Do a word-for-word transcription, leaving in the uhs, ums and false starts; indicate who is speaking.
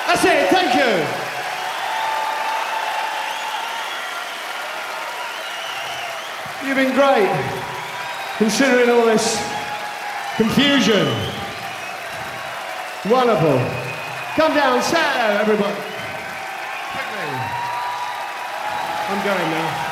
Speaker 1: That's it, thank you. You've been great, considering all this confusion. Wonderful. Come down, say hello, everybody. Quickly. I'm going now.